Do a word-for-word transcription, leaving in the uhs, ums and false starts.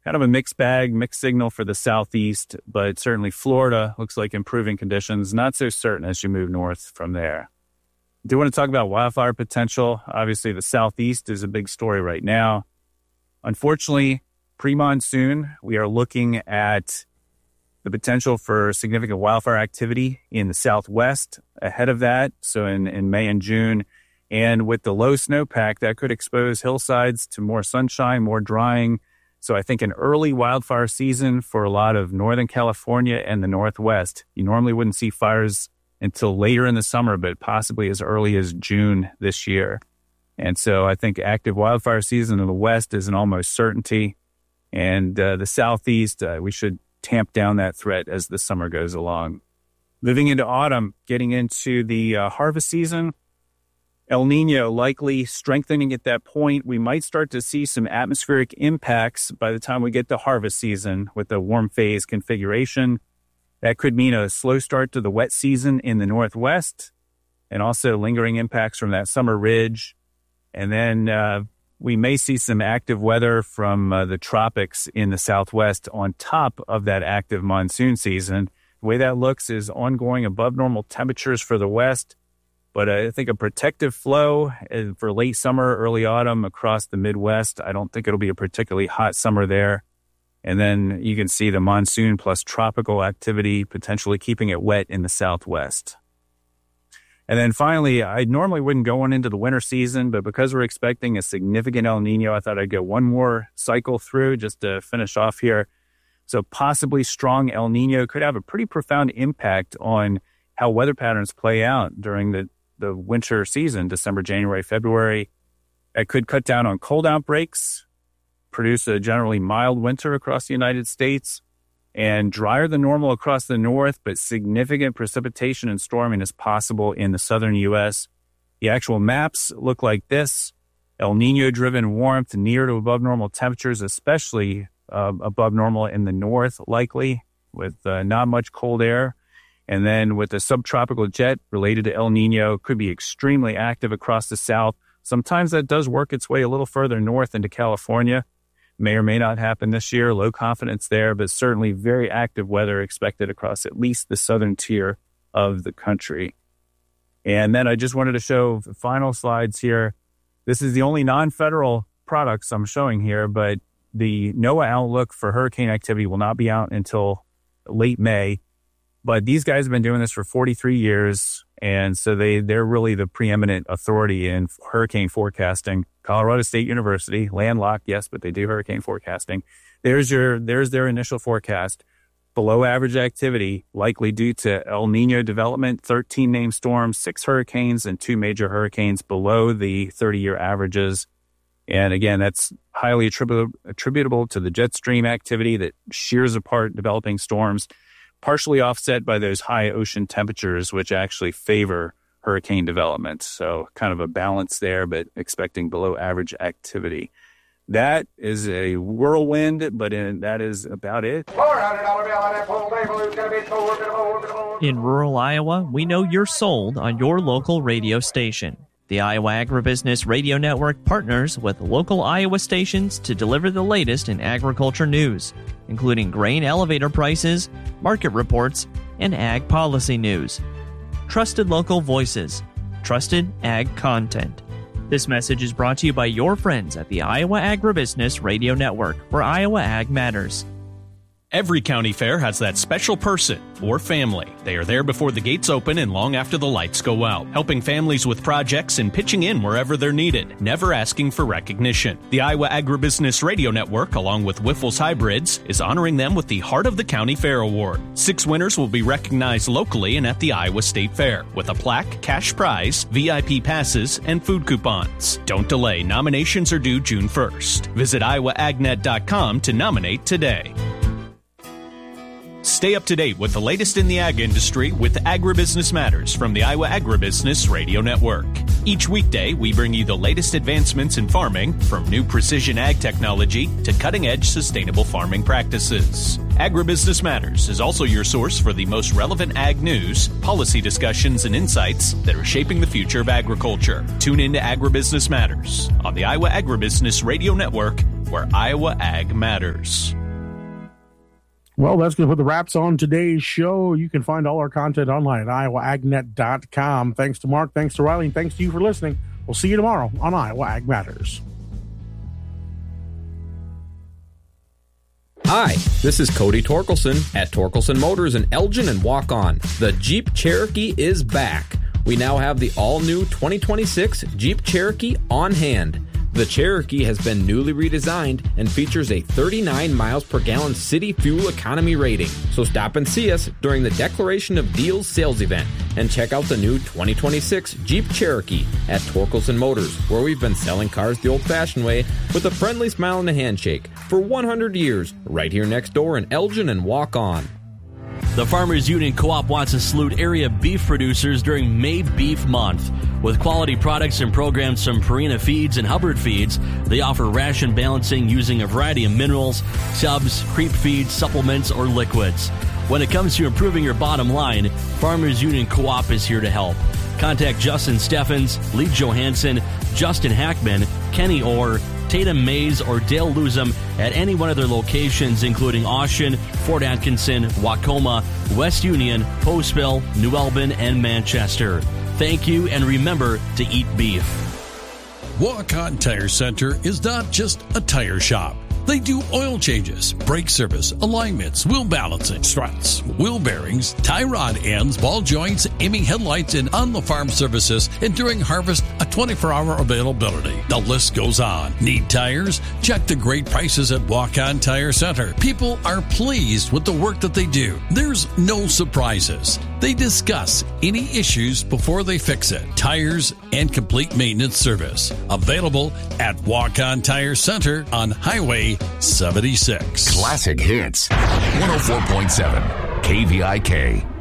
kind of a mixed bag, mixed signal for the southeast, but certainly Florida looks like improving conditions, not so certain as you move north from there. I do want to talk about wildfire potential. Obviously, the southeast is a big story right now. Unfortunately, pre-monsoon, we are looking at the potential for significant wildfire activity in the southwest ahead of that, so in, in May and June. And with the low snowpack, that could expose hillsides to more sunshine, more drying. So I think an early wildfire season for a lot of Northern California and the Northwest. You normally wouldn't see fires until later in the summer, but possibly as early as June this year. And so I think active wildfire season in the West is an almost certainty. And uh, the Southeast, uh, we should tamp down that threat as the summer goes along. Moving into autumn, getting into the uh, harvest season, El Nino likely strengthening at that point. We might start to see some atmospheric impacts by the time we get to harvest season with the warm phase configuration. That could mean a slow start to the wet season in the Northwest and also lingering impacts from that summer ridge. And then uh, we may see some active weather from uh, the tropics in the Southwest on top of that active monsoon season. The way that looks is ongoing above normal temperatures for the West. But I think a protective flow for late summer, early autumn across the Midwest. I don't think it'll be a particularly hot summer there. And then you can see the monsoon plus tropical activity potentially keeping it wet in the Southwest. And then finally, I normally wouldn't go on into the winter season, but because we're expecting a significant El Nino, I thought I'd go one more cycle through just to finish off here. So possibly strong El Nino could have a pretty profound impact on how weather patterns play out during the the winter season, December, January, February. It could cut down on cold outbreaks, produce a generally mild winter across the United States, and drier than normal across the north, but significant precipitation and storming is possible in the southern U S. The actual maps look like this. El Nino-driven warmth near to above normal temperatures, especially uh, above normal in the north, likely, with uh, not much cold air. And then with the subtropical jet related to El Nino, could be extremely active across the south. Sometimes that does work its way a little further north into California. May or may not happen this year. Low confidence there, but certainly very active weather expected across at least the southern tier of the country. And then I just wanted to show the final slides here. This is the only non-federal products I'm showing here, but the NOAA outlook for hurricane activity will not be out until late May. But these guys have been doing this for forty-three years, and so they, they're really the preeminent authority in hurricane forecasting. Colorado State University, landlocked, yes, but they do hurricane forecasting. There's your there's their initial forecast. Below average activity, likely due to El Nino development, thirteen named storms, six hurricanes, and two major hurricanes below the thirty-year averages. And again, that's highly attributable, attributable to the jet stream activity that shears apart developing storms, partially offset by those high ocean temperatures, which actually favor hurricane development. So kind of a balance there, but expecting below average activity. That is a whirlwind, but in, that is about it. In rural Iowa, we know you're sold on your local radio station. The Iowa Agribusiness Radio Network partners with local Iowa stations to deliver the latest in agriculture news, including grain elevator prices, market reports, and ag policy news. Trusted local voices, trusted ag content. This message is brought to you by your friends at the Iowa Agribusiness Radio Network, where Iowa Ag matters. Every county fair has that special person or family. They are there before the gates open and long after the lights go out, helping families with projects and pitching in wherever they're needed, never asking for recognition. The Iowa Agribusiness Radio Network, along with Wyffels Hybrids, is honoring them with the Heart of the County Fair Award. Six winners will be recognized locally and at the Iowa State Fair, with a plaque, cash prize, V I P passes, and food coupons. Don't delay. Nominations are due June first. Visit iowa ag net dot com to nominate today. Stay up to date with the latest in the ag industry with Agribusiness Matters from the Iowa Agribusiness Radio Network. Each weekday, we bring you the latest advancements in farming, from new precision ag technology to cutting-edge sustainable farming practices. Agribusiness Matters is also your source for the most relevant ag news, policy discussions, and insights that are shaping the future of agriculture. Tune in to Agribusiness Matters on the Iowa Agribusiness Radio Network, where Iowa Ag matters. Well, that's going to put the wraps on today's show. You can find all our content online at iowa ag net dot com. Thanks to Mark, thanks to Riley, and thanks to you for listening. We'll see you tomorrow on Iowa Ag Matters. Hi, this is Cody Torkelson at Torkelson Motors in Elgin and Walk On. The Jeep Cherokee is back. We now have the all-new twenty twenty-six Jeep Cherokee on hand. The Cherokee has been newly redesigned and features a thirty-nine miles per gallon city fuel economy rating. So stop and see us during the Declaration of Deals sales event and check out the new twenty twenty-six Jeep Cherokee at Torkelson Motors, where we've been selling cars the old-fashioned way with a friendly smile and a handshake for one hundred years, right here next door in Elgin and Walk On. The Farmers Union Co-op wants to salute area beef producers during May Beef Month. With quality products and programs from Purina Feeds and Hubbard Feeds, they offer ration balancing using a variety of minerals, subs, creep feeds, supplements, or liquids. When it comes to improving your bottom line, Farmers Union Co-op is here to help. Contact Justin Steffens, Lee Johansson, Justin Hackman, Kenny Orr, Tatum Mays, or Dale Luzum at any one of their locations, including Austin, Fort Atkinson, Wacoma, West Union, Postville, New Albin, and Manchester. Thank you, and remember to eat beef. Walk-On Tire Center is not just a tire shop. They do oil changes, brake service, alignments, wheel balancing, struts, wheel bearings, tie rod ends, ball joints, aiming headlights, and on-the-farm services, and during harvest, a twenty-four hour availability. The list goes on. Need tires? Check the great prices at Walk-On Tire Center. People are pleased with the work that they do. There's no surprises. They discuss any issues before they fix it. Tires and complete maintenance service. Available at Walk-On Tire Center on Highway seventy-six. Classic Hits, one oh four point seven K V I K.